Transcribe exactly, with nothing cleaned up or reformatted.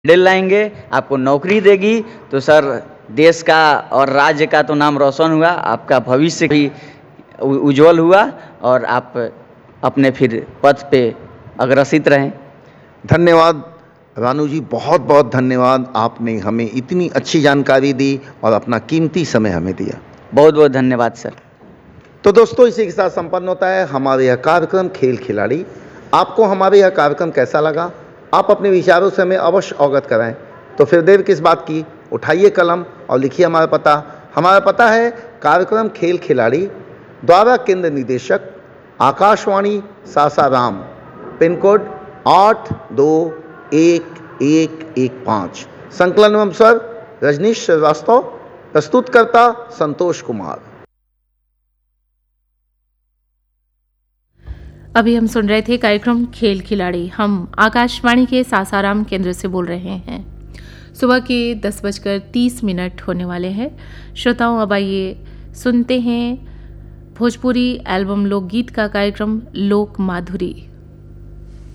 Medal लाएंगे, आपको नौकरी देगी, तो सर देश का और राज्य का तो नाम रोशन हुआ, आपका भविष्य भी उ- उज्जवल हुआ और आप अपने फिर पथ पे अग्रसित रहें। धन्यवाद रानू जी, बहुत बहुत धन्यवाद। आपने हमें इतनी अच्छी जानकारी दी और अपना कीमती समय हमें दिया। बहुत बहुत धन्यवाद सर। तो दोस्तों, इसी के साथ संपन्न होता है हमारे यह कार्यक्रम खेल खिलाड़ी। आपको हमारे यह कार्यक्रम कैसा लगा, आप अपने विचारों से हमें अवश्य अवगत कराएं। तो फिर देर किस बात की, उठाइए कलम और लिखिए हमारा पता। हमारा पता है कार्यक्रम खेल खिलाड़ी, द्वारा केंद्र निदेशक आकाशवाणी सासाराम, पिन कोड आठ दो एक एक एक पाँच। संकलन एवं स्वर रजनीश श्रीवास्तव, प्रस्तुतकर्ता संतोष कुमार। अभी हम सुन रहे थे कार्यक्रम खेल खिलाड़ी। हम आकाशवाणी के सासाराम केंद्र से बोल रहे हैं। सुबह के दस बजकर तीस मिनट होने वाले हैं। श्रोताओं, अब आइए सुनते हैं भोजपुरी एल्बम लोकगीत का कार्यक्रम लोक माधुरी।